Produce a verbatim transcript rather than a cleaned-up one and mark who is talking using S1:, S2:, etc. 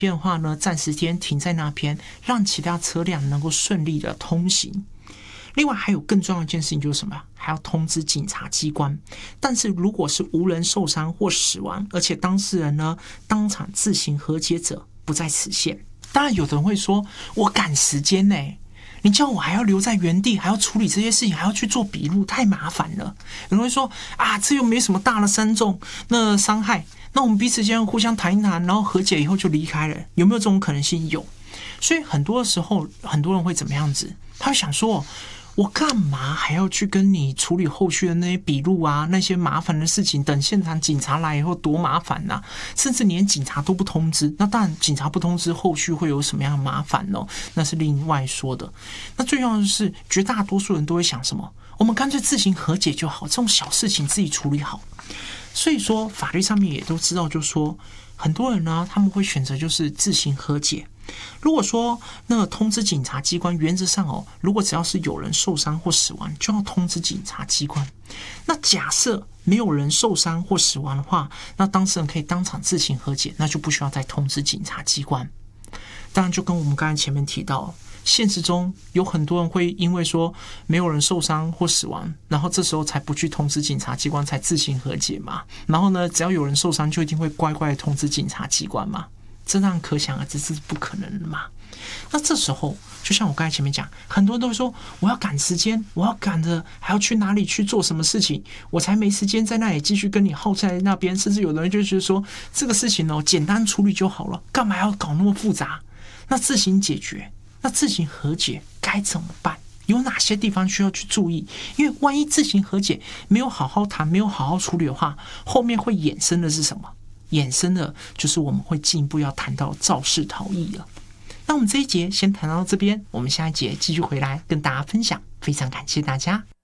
S1: 的话呢，暂时先停在那边，让其他车辆能够顺利的通行。另外还有更重要的一件事情就是什么？还要通知警察机关。但是如果是无人受伤或死亡，而且当事人呢当场自行和解者，不在此限。当然有的人会说，我赶时间呢、欸，你叫我还要留在原地，还要处理这些事情，还要去做笔录，太麻烦了。有人会说啊，这又没什么大的伤重那伤害，那我们彼此间互相谈一谈，然后和解以后就离开了，有没有这种可能性？有。所以很多的时候，很多人会怎么样子？他会想说，我干嘛还要去跟你处理后续的那些笔录啊，那些麻烦的事情？等现场警察来以后多麻烦啊，甚至连警察都不通知。那当然，警察不通知，后续会有什么样的麻烦呢？那是另外说的。那最重要的是，绝大多数人都会想什么？我们干脆自行和解就好，这种小事情自己处理好。所以说，法律上面也都知道，就说很多人呢，他们会选择就是自行和解。如果说那个通知警察机关，原则上哦，如果只要是有人受伤或死亡，就要通知警察机关。那假设没有人受伤或死亡的话，那当事人可以当场自行和解，那就不需要再通知警察机关。当然，就跟我们刚才前面提到，现实中有很多人会因为说没有人受伤或死亡，然后这时候才不去通知警察机关，才自行和解嘛。然后呢，只要有人受伤，就一定会乖乖的通知警察机关嘛。这让可想而知，这是不可能的嘛。那这时候，就像我刚才前面讲，很多人都会说，我要赶时间，我要赶着还要去哪里去做什么事情，我才没时间在那里继续跟你耗在那边。甚至有的人就觉得说，这个事情哦，简单处理就好了，干嘛要搞那么复杂？那自行解决，那自行和解该怎么办？有哪些地方需要去注意？因为万一自行和解没有好好谈，没有好好处理的话，后面会衍生的是什么？衍生的就是我们会进一步要谈到肇事逃逸了。那我们这一节先谈到这边，我们下一节继续回来跟大家分享。非常感谢大家。